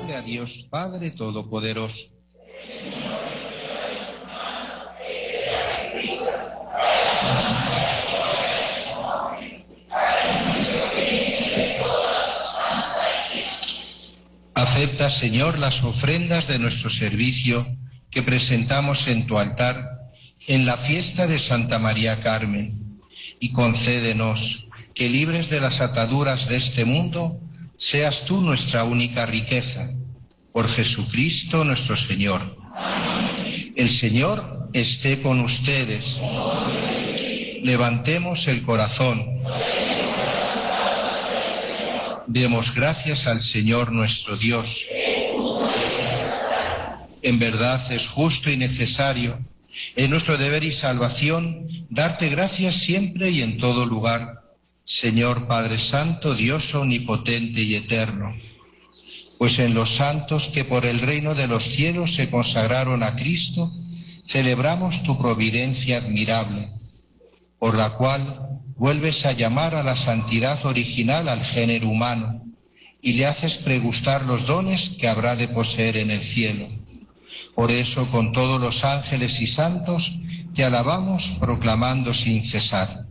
agradable a Dios Padre Todopoderoso. Acepta, Señor, las ofrendas de nuestro servicio que presentamos en tu altar en la fiesta de Santa María Carmen, y concédenos que, libres de las ataduras de este mundo, seas tú nuestra única riqueza. Por Jesucristo nuestro Señor. Amén. El Señor esté con ustedes. Levantemos el corazón. Demos gracias al Señor nuestro Dios. En verdad es justo y necesario, es nuestro deber y salvación, darte gracias siempre y en todo lugar, Señor Padre Santo, Dios omnipotente y eterno. Pues en los santos que por el reino de los cielos se consagraron a Cristo, celebramos tu providencia admirable, por la cual vuelves a llamar a la santidad original al género humano y le haces pregustar los dones que habrá de poseer en el cielo. Por eso, con todos los ángeles y santos, te alabamos proclamando sin cesar: